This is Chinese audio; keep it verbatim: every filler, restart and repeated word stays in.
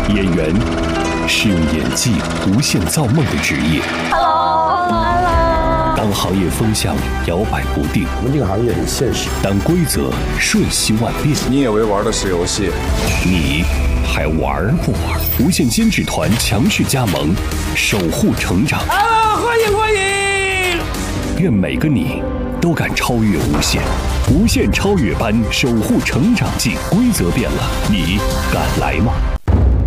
演员是用演技无限造梦的职业。 Hello，Hello。 当行业风向摇摆不定， 我们这个行业很现实。 当规则瞬息万变， 你以为玩的是游戏， 你还玩不玩？无线监制团强势加盟，守护成长。 啊，欢迎欢迎！ 愿每个你都敢超越无限，无限超越班守护成长记，规则变了，你敢来吗？